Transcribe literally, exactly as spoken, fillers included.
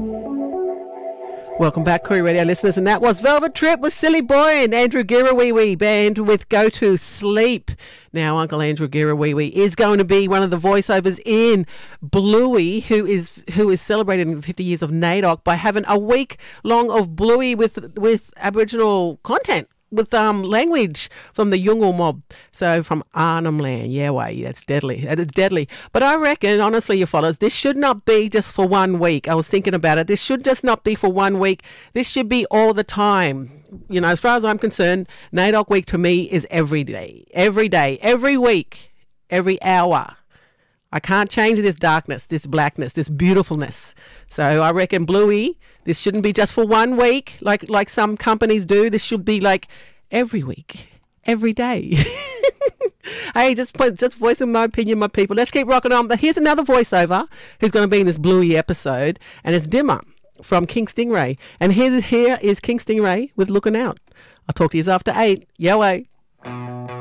Welcome back, Koori Radio listeners, and that was Velvet Trip with Silly Boy and Andrew Girawiwi Band with Go to Sleep. Now, Uncle Andrew Girawiwi is going to be one of the voiceovers in Bluey, who is who is celebrating the fifty years of NAIDOC by having a week long of Bluey with with Aboriginal content, with um language from the Yungal mob. So from Arnhem Land. Yeah, way, that's deadly. That is deadly. But I reckon, honestly, you followers, this should not be just for one week. I was thinking about it. This should just not be for one week. This should be all the time. You know, as far as I'm concerned, NAIDOC week to me is every day. Every day. Every week. Every hour. I can't change this darkness, this blackness, this beautifulness. So I reckon Bluey, this shouldn't be just for one week like like some companies do. This should be like every week, every day. Hey, just just voicing my opinion, my people. Let's keep rocking on. But here's another voiceover who's going to be in this Bluey episode, and it's Dimmer from King Stingray. And here, here is King Stingray with Looking Out. I'll talk to you after eight. Yo, way.